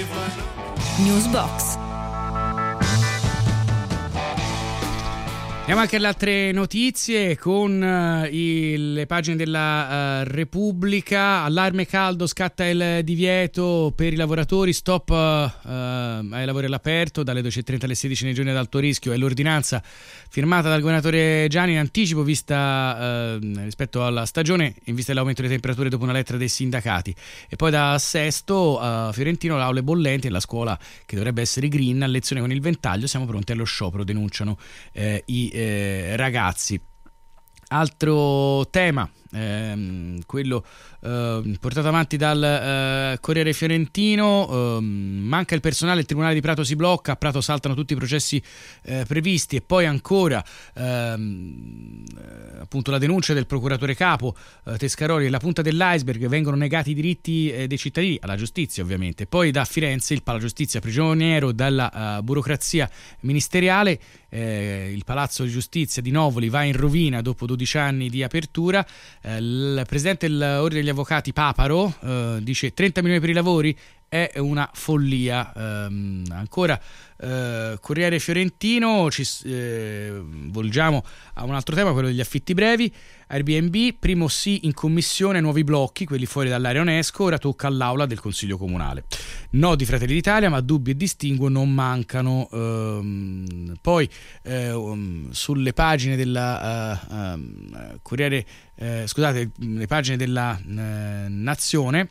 Newsbox. Andiamo anche alle altre notizie con le pagine della Repubblica. Allarme caldo, scatta il divieto per i lavoratori, stop ai lavori all'aperto dalle 12.30 alle 16 nei giorni ad alto rischio. È l'ordinanza firmata dal governatore Gianni in anticipo vista rispetto alla stagione, in vista dell'aumento delle temperature dopo una lettera dei sindacati. E poi da Sesto Fiorentino, le aule bollenti e la scuola che dovrebbe essere green, a lezione con il ventaglio, siamo pronti allo sciopero, denunciano i ragazzi. Altro tema, quello portato avanti dal Corriere Fiorentino, manca il personale, il tribunale di Prato si blocca, a Prato saltano tutti i processi previsti. E poi ancora appunto la denuncia del procuratore capo Tescaroli, la punta dell'iceberg, vengono negati i diritti dei cittadini alla giustizia ovviamente. Poi da Firenze il Palagiustizia prigioniero dalla burocrazia ministeriale, il Palazzo di Giustizia di Novoli va in rovina dopo 12 anni di apertura. Il presidente dell'Ordine degli Avvocati Paparo dice 30 milioni per i lavori è una follia. Ancora Corriere Fiorentino, ci volgiamo a un altro tema, quello degli affitti brevi. Airbnb, primo sì in commissione, nuovi blocchi, quelli fuori dall'area UNESCO, ora tocca all'aula del Consiglio Comunale. No di Fratelli d'Italia, ma dubbi e distinguo non mancano. Poi sulle pagine della Corriere, scusate, le pagine della Nazione,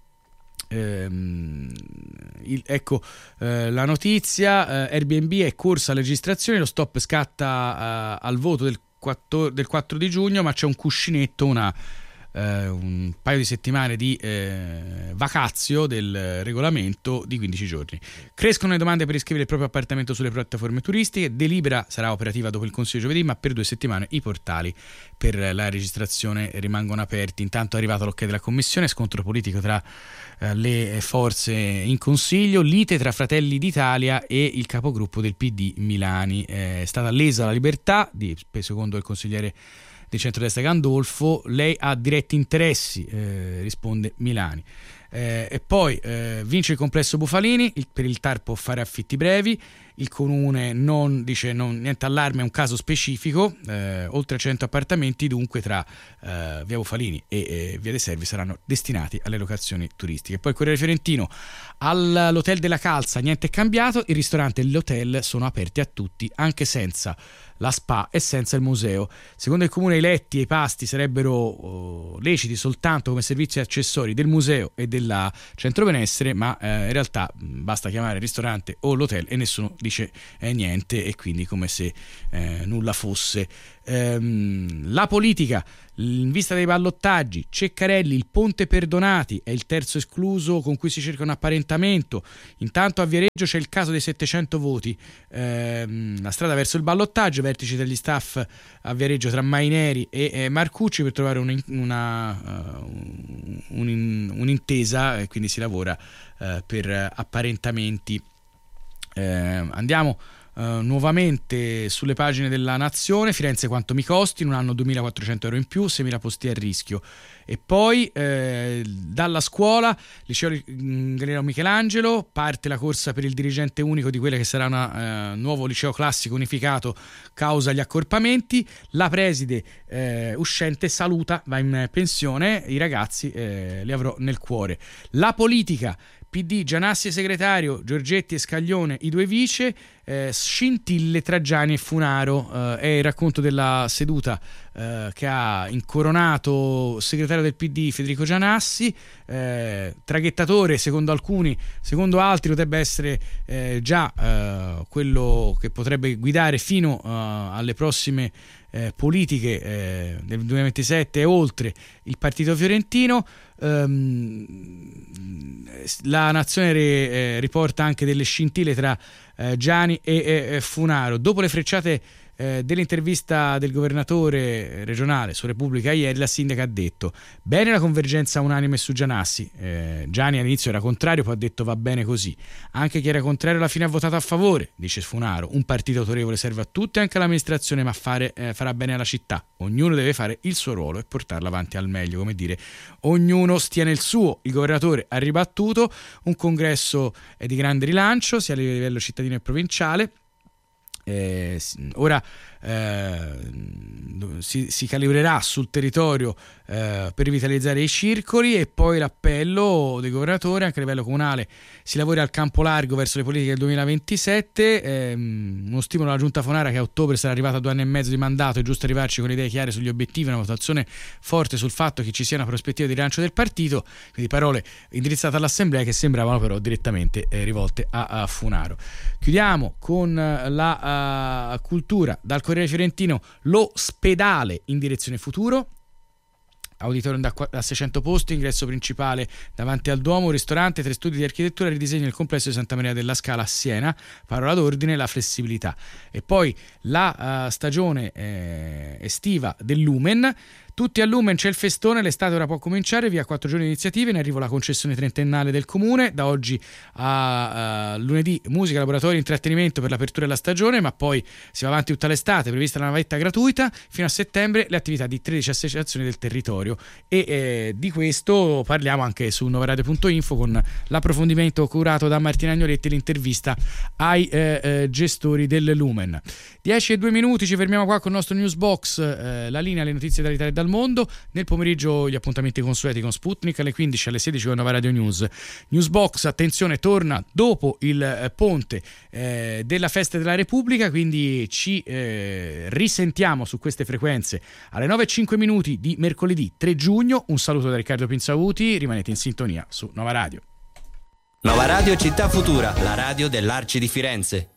ecco la notizia, Airbnb è corsa alla registrazione, lo stop scatta al voto del 4 di giugno, ma c'è un cuscinetto, un paio di settimane di vacazio del regolamento di 15 giorni. Crescono le domande per iscrivere il proprio appartamento sulle piattaforme turistiche. Delibera sarà operativa dopo il Consiglio giovedì, ma per 2 settimane i portali per la registrazione rimangono aperti. Intanto è arrivato l'ok della Commissione, scontro politico tra le forze in Consiglio, lite tra Fratelli d'Italia e il capogruppo del PD Milani. È stata lesa la libertà, secondo il consigliere di centrodestra Gandolfo, lei ha diretti interessi, risponde Milani. E poi vince il complesso Bufalini, per il TAR può fare affitti brevi, il comune non dice niente allarme, è un caso specifico, oltre 100 appartamenti dunque tra via Bufalini e via dei Servi saranno destinati alle locazioni turistiche. Poi il Corriere Fiorentino, all'hotel della Calza niente è cambiato, il ristorante e l'hotel sono aperti a tutti anche senza la spa e senza il museo. Secondo il comune i letti e i pasti sarebbero leciti soltanto come servizi accessori del museo e della centro benessere, ma in realtà basta chiamare il ristorante o l'hotel e nessuno dice niente, e quindi come se nulla fosse. La politica, in vista dei ballottaggi, Ceccarelli, il ponte perdonati è il terzo escluso con cui si cerca un apparentamento. Intanto a Viareggio c'è il caso dei 700 voti, la strada verso il ballottaggio, vertici degli staff a Viareggio tra Maineri e Marcucci per trovare un'intesa, e quindi si lavora per apparentamenti. Andiamo nuovamente sulle pagine della Nazione. Firenze quanto mi costi, in un anno 2.400 euro in più, 6.000 posti a rischio. E poi dalla scuola, liceo Galileo Michelangelo, parte la corsa per il dirigente unico di quella che sarà un nuovo liceo classico unificato causa gli accorpamenti. La preside uscente saluta, va in pensione, i ragazzi li avrò nel cuore. La politica, PD, Gianassi segretario, Giorgetti e Scaglione i due vice, scintille tra Gianni e Funaro. È il racconto della seduta che ha incoronato segretario del PD Federico Gianassi, traghettatore secondo alcuni, secondo altri potrebbe essere già quello che potrebbe guidare fino alle prossime politiche del 2027 e oltre il partito fiorentino. La Nazione riporta anche delle scintille tra Gianni e Funaro. Dopo le frecciate dell'intervista del governatore regionale su Repubblica ieri, la sindaca ha detto: bene la convergenza unanime su Gianassi, Gianni all'inizio era contrario, poi ha detto va bene così, anche chi era contrario alla fine ha votato a favore, dice Funaro, un partito autorevole serve a tutti, anche all'amministrazione, ma farà bene alla città, ognuno deve fare il suo ruolo e portarlo avanti al meglio, come dire, ognuno stia nel suo. Il governatore ha ribattuto: un congresso è di grande rilancio sia a livello cittadino e provinciale. Ora si calibrerà sul territorio per rivitalizzare i circoli, e poi l'appello del governatore anche a livello comunale: si lavori al campo largo verso le politiche del 2027, uno stimolo alla giunta Fonara che a ottobre sarà arrivata a 2 anni e mezzo di mandato, è giusto arrivarci con idee chiare sugli obiettivi, una votazione forte sul fatto che ci sia una prospettiva di rilancio del partito, quindi parole indirizzate all'assemblea che sembravano però direttamente rivolte a Funaro. Chiudiamo con la cultura. Dal Corriere Fiorentino: l'ospedale in direzione futuro, auditorium da 600 posti, ingresso principale davanti al Duomo, ristorante, 3 studi di architettura, ridisegno del complesso di Santa Maria della Scala a Siena, parola d'ordine la flessibilità. E poi la stagione estiva del Lumen. Tutti a Lumen, c'è il festone, l'estate ora può cominciare, via 4 giorni di iniziative, in arrivo la concessione trentennale del comune, da oggi a lunedì musica, laboratorio, intrattenimento per l'apertura della stagione, ma poi si va avanti tutta l'estate, prevista la navetta gratuita, fino a settembre le attività di 13 associazioni del territorio, e di questo parliamo anche su novaradio.info con l'approfondimento curato da Martina Agnoletti, l'intervista ai gestori del Lumen. 10:02, ci fermiamo qua con il nostro Newsbox, la linea alle notizie dall'Italia e dal mondo. Nel pomeriggio gli appuntamenti consueti con Sputnik, alle 15 alle 16 con Nova Radio News. Newsbox, attenzione, torna dopo il ponte della Festa della Repubblica, quindi ci risentiamo su queste frequenze alle 9:05 di mercoledì 3 giugno. Un saluto da Riccardo Pinzauti, rimanete in sintonia su Nova Radio. Nova Radio Città Futura, la radio dell'Arci di Firenze.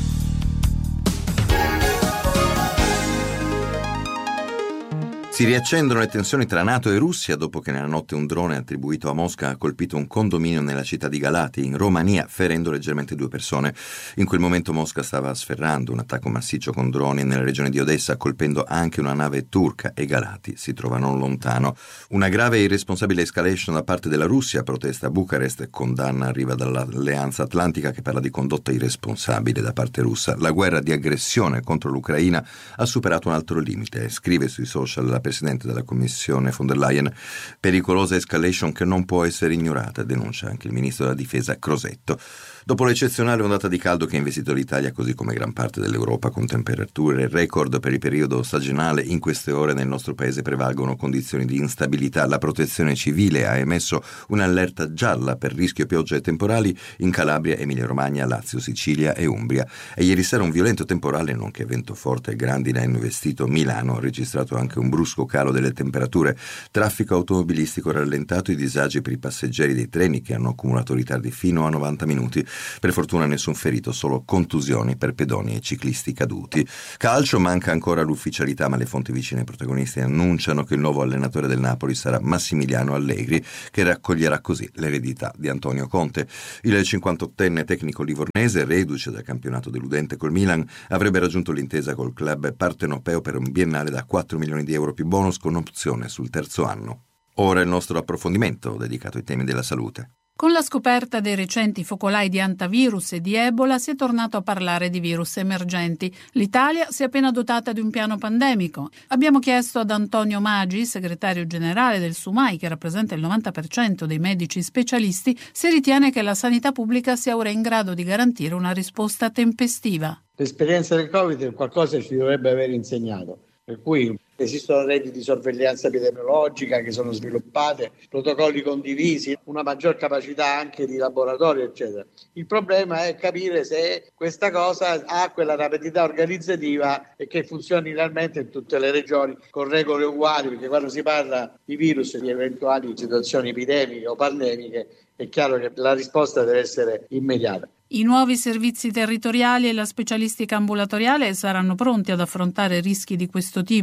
Si riaccendono le tensioni tra NATO e Russia dopo che nella notte un drone attribuito a Mosca ha colpito un condominio nella città di Galati, in Romania, ferendo leggermente 2 persone. In quel momento Mosca stava sferrando un attacco massiccio con droni nella regione di Odessa, colpendo anche una nave turca, e Galati si trova non lontano. Una grave e irresponsabile escalation da parte della Russia, protesta a Bucarest, condanna arriva dall'Alleanza Atlantica che parla di condotta irresponsabile da parte russa. La guerra di aggressione contro l'Ucraina ha superato un altro limite, scrive sui social la Presidente della Commissione von der Leyen: pericolosa escalation che non può essere ignorata, denuncia anche il Ministro della Difesa Crosetto. Dopo l'eccezionale ondata di caldo che ha investito l'Italia, così come gran parte dell'Europa, con temperature record per il periodo stagionale, in queste ore nel nostro paese prevalgono condizioni di instabilità. La Protezione Civile ha emesso un'allerta gialla per rischio piogge e temporali in Calabria, Emilia-Romagna, Lazio, Sicilia e Umbria. E ieri sera un violento temporale, nonché vento forte e grandine, ha investito Milano, ha registrato anche un brusco calo delle temperature, traffico automobilistico rallentato, i disagi per i passeggeri dei treni che hanno accumulato ritardi fino a 90 minuti. Per fortuna nessun ferito, solo contusioni per pedoni e ciclisti caduti. Calcio, manca ancora l'ufficialità, ma le fonti vicine ai protagonisti annunciano che il nuovo allenatore del Napoli sarà Massimiliano Allegri, che raccoglierà così l'eredità di Antonio Conte. Il 58enne tecnico livornese, reduce dal campionato deludente col Milan, avrebbe raggiunto l'intesa col club partenopeo per un biennale da 4 milioni di euro più bonus, con opzione sul terzo anno. Ora il nostro approfondimento dedicato ai temi della salute. Con la scoperta dei recenti focolai di antivirus e di Ebola si è tornato a parlare di virus emergenti. L'Italia si è appena dotata di un piano pandemico. Abbiamo chiesto ad Antonio Magi, segretario generale del SUMAI, che rappresenta il 90% dei medici specialisti, se ritiene che la sanità pubblica sia ora in grado di garantire una risposta tempestiva. L'esperienza del Covid è qualcosa che ci dovrebbe aver insegnato, per cui esistono reti di sorveglianza epidemiologica che sono sviluppate, protocolli condivisi, una maggior capacità anche di laboratorio, eccetera. Il problema è capire se questa cosa ha quella rapidità organizzativa e che funzioni realmente in tutte le regioni con regole uguali, perché quando si parla di virus e di eventuali situazioni epidemiche o pandemiche è chiaro che la risposta deve essere immediata. I nuovi servizi territoriali e la specialistica ambulatoriale saranno pronti ad affrontare rischi di questo tipo?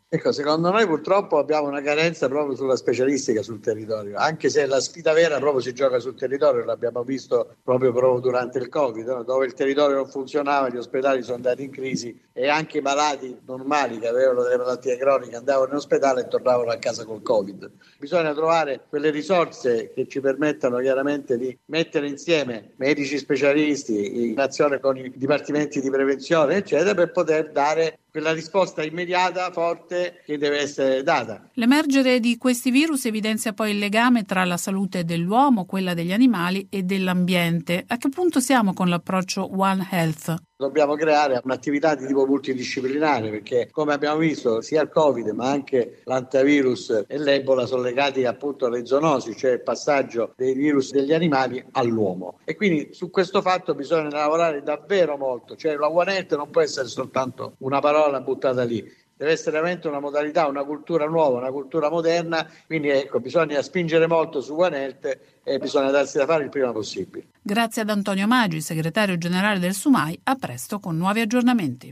Ecco, secondo noi purtroppo abbiamo una carenza proprio sulla specialistica sul territorio, anche se la sfida vera proprio si gioca sul territorio, l'abbiamo visto proprio durante il Covid, no? Dove il territorio non funzionava, gli ospedali sono andati in crisi e anche i malati normali che avevano delle malattie croniche andavano in ospedale e tornavano a casa col Covid. Bisogna trovare quelle risorse che ci permettano chiaramente di mettere insieme medici specialisti in azione con i dipartimenti di prevenzione, eccetera, per poter dare quella risposta immediata, forte, che deve essere data. L'emergere di questi virus evidenzia poi il legame tra la salute dell'uomo, quella degli animali e dell'ambiente. A che punto siamo con l'approccio One Health? Dobbiamo creare un'attività di tipo multidisciplinare perché, come abbiamo visto, sia il Covid ma anche l'antivirus e l'Ebola sono legati appunto alle zoonosi, cioè il passaggio dei virus degli animali all'uomo. E quindi su questo fatto bisogna lavorare davvero molto, cioè la One Health non può essere soltanto una parola buttata lì. Deve essere veramente una modalità, una cultura nuova, una cultura moderna, quindi ecco, bisogna spingere molto su One Health e bisogna darsi da fare il prima possibile. Grazie ad Antonio Maggi, segretario generale del SUMAI, a presto con nuovi aggiornamenti.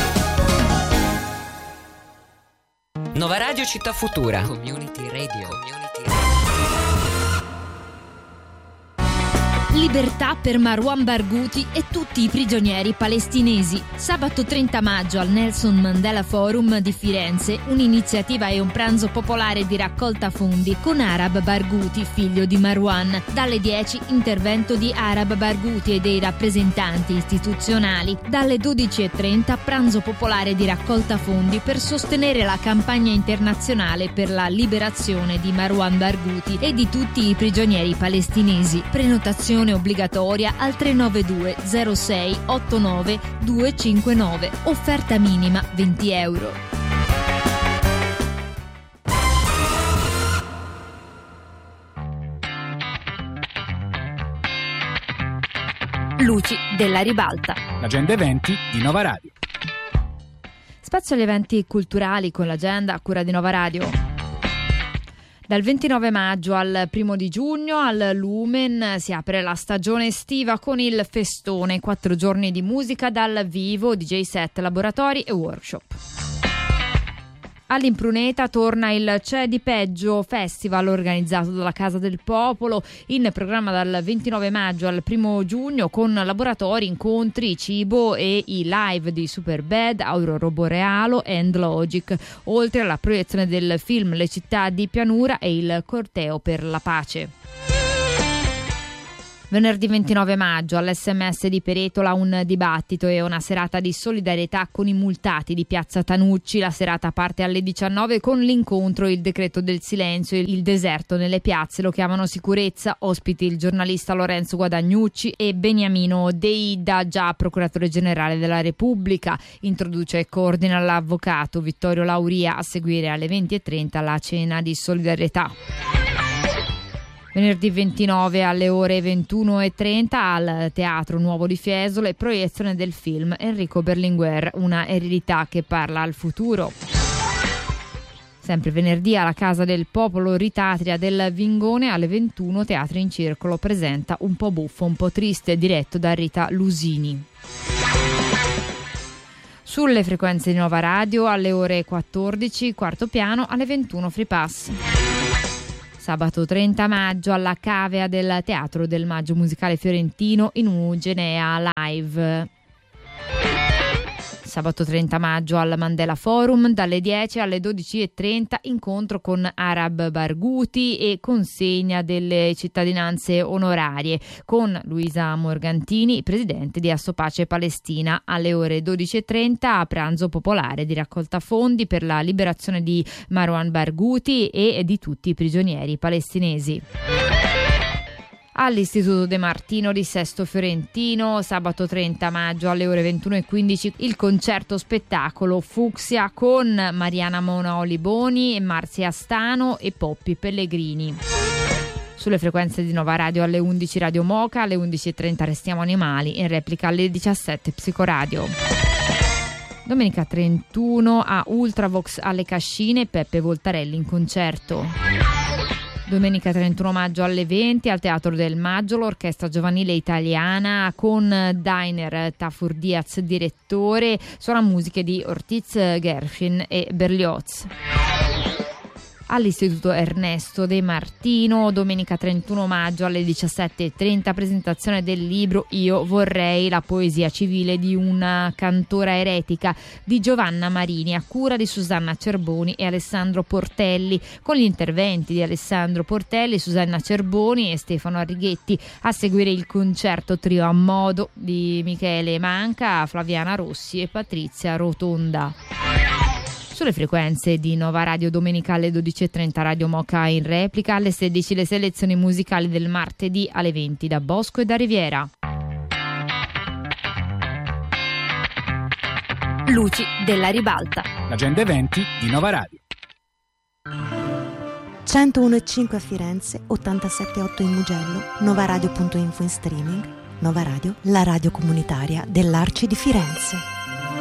Nova Radio Città Futura. Community Radio. Libertà per Marwan Barghouti e tutti i prigionieri palestinesi. Sabato 30 maggio al Nelson Mandela Forum di Firenze, un'iniziativa e un pranzo popolare di raccolta fondi con Arab Barghouti, figlio di Marwan. Dalle 10 intervento di Arab Barghouti e dei rappresentanti istituzionali. Dalle 12:30 pranzo popolare di raccolta fondi per sostenere la campagna internazionale per la liberazione di Marwan Barghouti e di tutti i prigionieri palestinesi. Prenotazione obbligatoria al 392 06 89 259. Offerta minima €20. Luci della ribalta. L'agenda eventi di Nova Radio. Spazio agli eventi culturali con l'agenda a cura di Nova Radio. Dal 29 maggio al 1 di giugno al Lumen si apre la stagione estiva con il festone, 4 giorni di musica dal vivo, DJ set, laboratori e workshop. All'Impruneta torna il C'è di Peggio Festival organizzato dalla Casa del Popolo, in programma dal 29 maggio al 1 giugno con laboratori, incontri, cibo e i live di Superbad, Aurora Borealo e End Logic, oltre alla proiezione del film Le città di pianura e il corteo per la pace. Venerdì 29 maggio all'SMS di Peretola un dibattito e una serata di solidarietà con i multati di Piazza Tanucci. La serata parte alle 19 con l'incontro Il decreto del silenzio, il deserto nelle piazze lo chiamano sicurezza. Ospiti il giornalista Lorenzo Guadagnucci e Beniamino Deida, già procuratore generale della Repubblica. Introduce e coordina l'avvocato Vittorio Lauria, a seguire alle 20:30 la cena di solidarietà. Venerdì 29 alle ore 21:30 al Teatro Nuovo di Fiesole, proiezione del film Enrico Berlinguer, una eredità che parla al futuro. Sempre venerdì alla Casa del Popolo Ritatria del Vingone alle 21 Teatro in Circolo presenta Un po' buffo, un po' triste, diretto da Rita Lusini. Sulle frequenze di Nova Radio alle ore 14, quarto piano, alle 21 Free Pass. Sabato 30 maggio alla Cavea del Teatro del Maggio Musicale Fiorentino in Ugenea Live. Sabato 30 maggio al Mandela Forum dalle 10 alle 12:30 incontro con Arab Barghouti e consegna delle cittadinanze onorarie con Luisa Morgantini, presidente di Assopace Palestina. Alle ore 12:30 a pranzo popolare di raccolta fondi per la liberazione di Marwan Barghouti e di tutti i prigionieri palestinesi. All'Istituto De Martino di Sesto Fiorentino, sabato 30 maggio alle ore 21:15 il concerto spettacolo Fucsia con Mariana Monoli Boni, Marzia Stano e Poppi Pellegrini. Sulle frequenze di Nova Radio alle 11 Radio Moca, alle 11:30 Restiamo Animali, in replica alle 17 Psicoradio. Domenica 31 a Ultravox alle Cascine, Peppe Voltarelli in concerto. Domenica 31 maggio alle 20 al Teatro del Maggio l'Orchestra Giovanile Italiana con Dainer Tafur Diaz direttore, suona musiche di Ortiz Gershwin e Berlioz. All'Istituto Ernesto De Martino, domenica 31 maggio alle 17:30, presentazione del libro Io vorrei la poesia civile di una cantora eretica di Giovanna Marini, a cura di Susanna Cerboni e Alessandro Portelli, con gli interventi di Alessandro Portelli, Susanna Cerboni e Stefano Arrighetti. A seguire il concerto trio a modo di Michele Manca, Flaviana Rossi e Patrizia Rotonda. Sulle frequenze di Nova Radio domenica alle 12:30 Radio Moca in replica, alle 16 le selezioni musicali del martedì alle 20 da Bosco e da Riviera. Luci della ribalta. L'agenda eventi di Nova Radio. 101,5 a Firenze, 87,8 in Mugello, novaradio.info in streaming. Nova Radio, la radio comunitaria dell'Arci di Firenze.